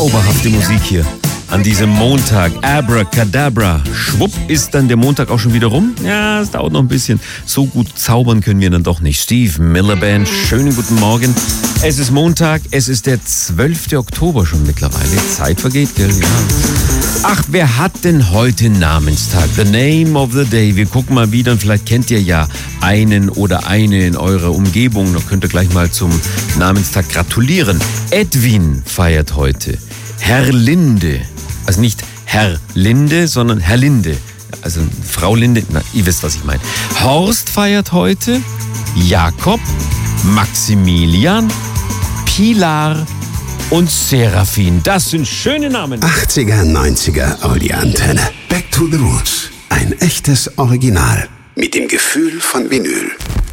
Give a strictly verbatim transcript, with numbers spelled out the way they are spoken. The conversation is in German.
Zauberhafte Musik hier an diesem Montag. Abracadabra. Schwupp ist dann der Montag auch schon wieder rum. Ja, es dauert noch ein bisschen. So gut zaubern können wir dann doch nicht. Steve Miller Band, schönen guten Morgen. Es ist Montag, es ist der zwölfte Oktober schon mittlerweile. Zeit vergeht, gell? Ja. Ach, wer hat denn heute Namenstag? The name of the day. Wir gucken mal wieder und vielleicht kennt ihr ja einen oder eine in eurer Umgebung. Da könnt ihr gleich mal zum Namenstag gratulieren. Edwin feiert heute. Herr Linde. Also nicht Herr Linde, sondern Herr Linde. Also Frau Linde, na, ihr wisst, was ich meine. Horst feiert heute. Jakob, Maximilian, Pilar und Serafin. Das sind schöne Namen. achtziger, neunziger Audi-Antenne. Back to the Roots. Ein echtes Original. Mit dem Gefühl von Vinyl.